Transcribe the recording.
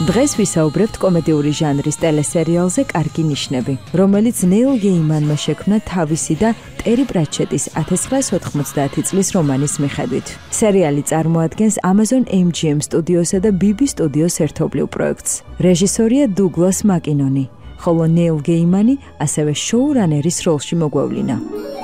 დღეს ვისაუბრებთ კომედიური ჟანრის ტელესერიალზე კარგი ნიშნები, რომელიც ნეილ გეიმანმა შექმნა თავისი და ტერი პრატჩეტის 1990 წლის რომანის მიხედვით. სერიალი წარმოადგენს Amazon MGM სტუდიოსა და BB სტუდიოს ერთობლივ პროექტს. რეჟისორია დუგლას მაკინონი, ხოლო ნეილ გეიმანი ასევე შოურანერის როლში მოგვევლინა.